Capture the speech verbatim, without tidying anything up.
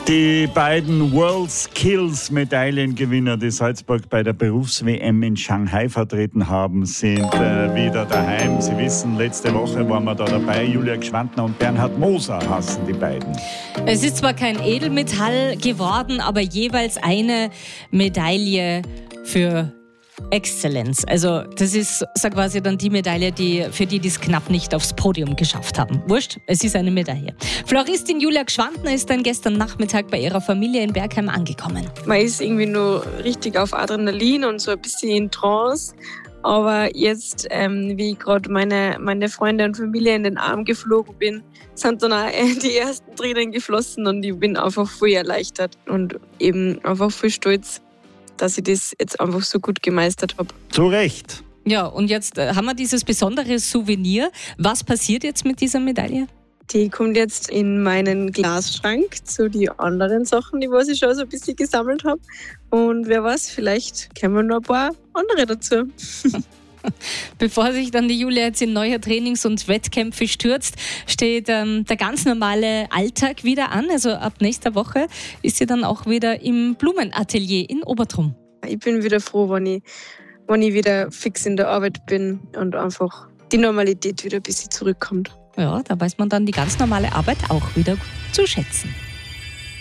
Die beiden World Skills Medaillengewinner, die Salzburg bei der Berufs-W M in Shanghai vertreten haben, sind äh, wieder daheim. Sie wissen, letzte Woche waren wir da dabei. Julia Gschwandner und Bernhard Moser hassen die beiden. Es ist zwar kein Edelmetall geworden, aber jeweils eine Medaille für Exzellenz. Also das ist so quasi dann die Medaille, die, für die die es knapp nicht aufs Podium geschafft haben. Wurscht, es ist eine Medaille. Floristin Julia Gschwandner ist dann gestern Nachmittag bei ihrer Familie in Bergheim angekommen. Man ist irgendwie nur richtig auf Adrenalin und so ein bisschen in Trance. Aber jetzt, ähm, wie ich gerade meine, meine Freunde und Familie in den Arm geflogen bin, sind dann auch die ersten Tränen geflossen und ich bin einfach voll erleichtert und eben einfach voll stolz, dass ich das jetzt einfach so gut gemeistert habe. Zu Recht. Ja, und jetzt äh, haben wir dieses besondere Souvenir. Was passiert jetzt mit dieser Medaille? Die kommt jetzt in meinen Glasschrank zu den anderen Sachen, die was ich schon so ein bisschen gesammelt habe. Und wer weiß, vielleicht kommen noch ein paar andere dazu. Bevor sich dann die Julia jetzt in neue Trainings- und Wettkämpfe stürzt, steht ähm, der ganz normale Alltag wieder an. Also ab nächster Woche ist sie dann auch wieder im Blumenatelier in Obertrum. Ich bin wieder froh, wenn ich, wenn ich wieder fix in der Arbeit bin und einfach die Normalität wieder ein bisschen zurückkommt. Ja, da weiß man dann die ganz normale Arbeit auch wieder zu schätzen.